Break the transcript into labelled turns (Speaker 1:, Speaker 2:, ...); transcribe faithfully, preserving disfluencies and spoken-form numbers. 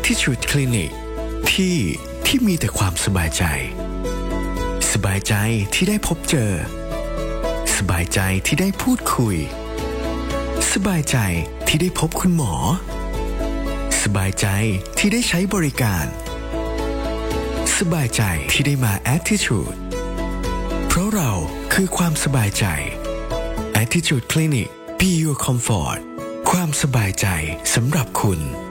Speaker 1: Attitude Clinic ที่ที่มีแต่ความสบายใจสบายใจที่ได้พบเจอสบายใจที่ได้พูดคุยสบายใจที่ได้พบคุณหมอสบายใจที่ได้ใช้บริการสบายใจที่ได้มา Attitude เพราะเราคือความสบายใจ Attitude Clinic Be Your Comfort ความสบายใจสำหรับคุณ